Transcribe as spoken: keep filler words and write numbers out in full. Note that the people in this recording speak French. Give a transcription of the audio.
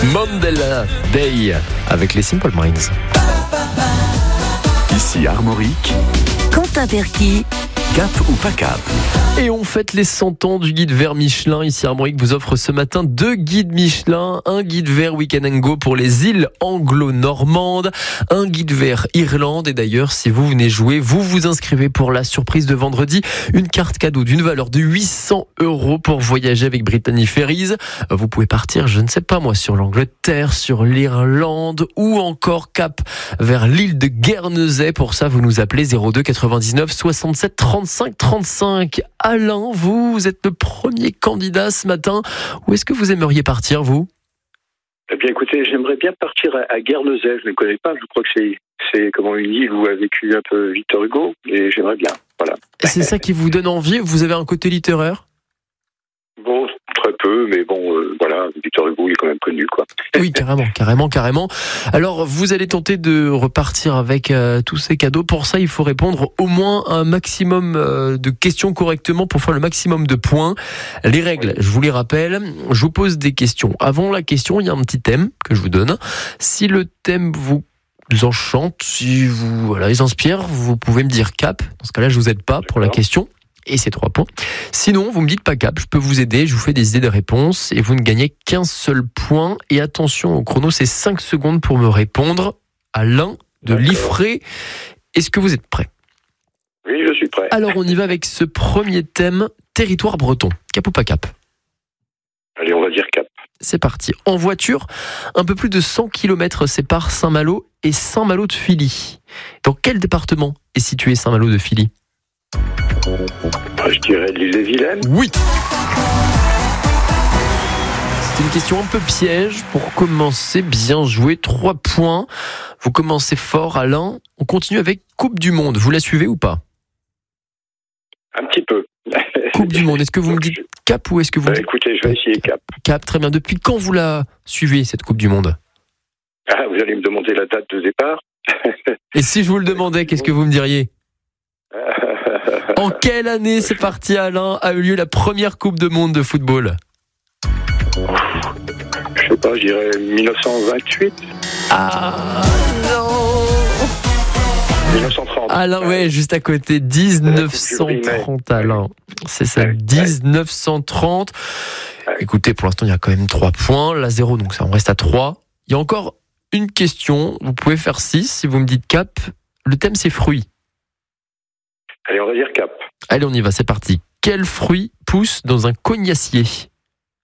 Mandela Day avec les Simple Minds. Ici Armorique, Quentin Perky, cap ou pas cap. Et on fête les cent ans du guide vert Michelin. Ici Armorique vous offre ce matin deux guides Michelin. Un guide vert Weekend and Go pour les îles anglo-normandes. Un guide vert Irlande. Et d'ailleurs, si vous venez jouer, vous vous inscrivez pour la surprise de vendredi. Une carte cadeau d'une valeur de huit cents euros pour voyager avec Brittany Ferries. Vous pouvez partir, je ne sais pas moi, sur l'Angleterre, sur l'Irlande ou encore cap vers l'île de Guernesey. Pour ça, vous nous appelez zéro deux quatre-vingt-dix-neuf soixante-sept trente-cinq trente-cinq. Alain, vous êtes le premier candidat ce matin. Où est-ce que vous aimeriez partir, vous ? Eh bien, écoutez, j'aimerais bien partir à, à Guernesey. Je ne connais pas. Je crois que c'est, c'est comment une île où a vécu un peu Victor Hugo. Et j'aimerais bien. Voilà. C'est ça qui vous donne envie ? Vous avez un côté littéraire ? Bon, très peu, mais bon, euh, voilà, Victor Hugo, il est quand même connu, quoi. Oui, carrément, carrément, carrément. Alors, vous allez tenter de repartir avec euh, tous ces cadeaux. Pour ça, il faut répondre au moins un maximum euh, de questions correctement pour faire le maximum de points. Les règles, je vous les rappelle. Je vous pose des questions. Avant la question, il y a un petit thème que je vous donne. Si le thème vous enchante, si vous, voilà, ils inspirent, vous pouvez me dire cap. Dans ce cas-là, je vous aide pas pour la question. Et c'est trois points. Sinon, vous me dites pas cap, je peux vous aider, je vous fais des idées de réponses et vous ne gagnez qu'un seul point. Et attention au chrono, c'est cinq secondes pour me répondre. Alain de Liffré, est-ce que vous êtes prêt ? Oui, je suis prêt. Alors on y va avec ce premier thème, territoire breton. Cap ou pas cap ? Allez, on va dire cap. C'est parti. En voiture, un peu plus de cent kilomètres séparent Saint-Malo et Saint-Malo de Filly. Dans quel département est situé Saint-Malo de Filly ? Je dirais l'île-et-Vilaine. Oui. C'est une question un peu piège pour commencer. Bien joué, trois points. Vous commencez fort, Alain. On continue avec Coupe du Monde. Vous la suivez ou pas ? Un petit peu. Coupe du Monde. Est-ce que vous me dites cap ou est-ce que vous... Bah, écoutez, je vais essayer cap. Cap, très bien. Depuis quand vous la suivez, cette Coupe du Monde ? Ah, vous allez me demander la date de départ. Et si je vous le demandais, qu'est-ce que vous me diriez ? En quelle année, c'est parti, Alain, a eu lieu la première Coupe du Monde de football ? Je sais pas, je dirais dix-neuf cent vingt-huit. Ah non. dix-neuf cent trente. Alain, ouais, juste à côté, dix-neuf cent trente, Alain. C'est ça, dix-neuf cent trente. Écoutez, pour l'instant, il y a quand même trois points. La zéro, donc ça en reste à trois. Il y a encore une question. Vous pouvez faire six si vous me dites cap. Le thème, c'est fruits. Allez, on va dire cap. Allez, on y va, c'est parti. Quel fruit pousse dans un cognacier ?